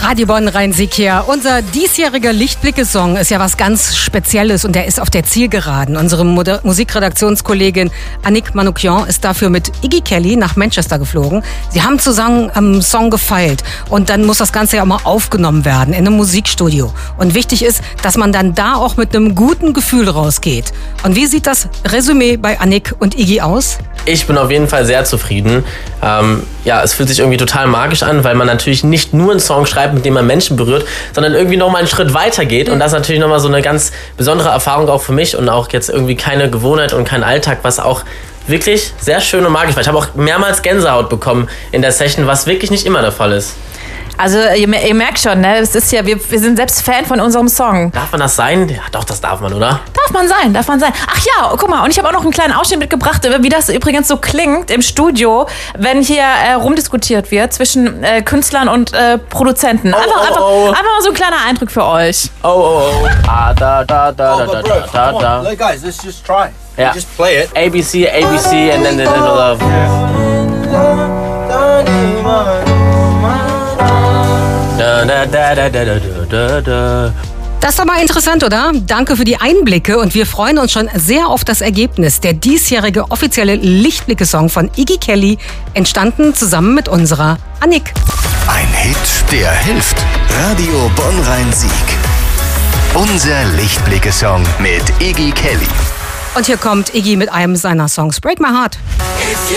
Radio Bonn Rhein-Sieg hier. Unser diesjähriger Lichtblicke-Song ist ja was ganz Spezielles und der ist auf der Zielgeraden. Unsere Musikredaktionskollegin Annick Manoukian ist dafür mit Iggy Kelly nach Manchester geflogen. Sie haben zusammen am Song gefeilt und dann muss das Ganze ja auch mal aufgenommen werden in einem Musikstudio. Und wichtig ist, dass man dann da auch mit einem guten Gefühl rausgeht. Und wie sieht das Resümee bei Annick und Iggy aus? Ich bin auf jeden Fall sehr zufrieden. Es fühlt sich irgendwie total magisch an, weil man natürlich nicht nur einen Song schreibt, mit dem man Menschen berührt, sondern irgendwie nochmal einen Schritt weiter geht. Und das ist natürlich nochmal so eine ganz besondere Erfahrung auch für mich und auch jetzt irgendwie keine Gewohnheit und kein Alltag, was auch wirklich sehr schön und magisch war. Ich habe auch mehrmals Gänsehaut bekommen in der Session, was wirklich nicht immer der Fall ist. Also ihr merkt schon, ne? Es ist ja, wir sind selbst Fan von unserem Song. Darf man das sein? Ja, doch, das darf man, oder? Darf man sein. Ach ja, guck mal, und ich habe auch noch einen kleinen Ausschnitt mitgebracht, wie das übrigens so klingt im Studio, wenn hier rumdiskutiert wird zwischen Künstlern und Produzenten. Einfach mal so ein kleiner Eindruck für euch. Look, guys, let's just try. Yeah. Just play it. ABC, and then the love. Das ist doch mal interessant, oder? Danke für die Einblicke und wir freuen uns schon sehr auf das Ergebnis. Der diesjährige offizielle Lichtblicke-Song von Iggy Kelly, entstanden zusammen mit unserer Annick. Ein Hit, der hilft. Radio Bonn Rhein-Sieg. Unser Lichtblicke-Song mit Iggy Kelly. Und hier kommt Iggy mit einem seiner Songs, Break My Heart.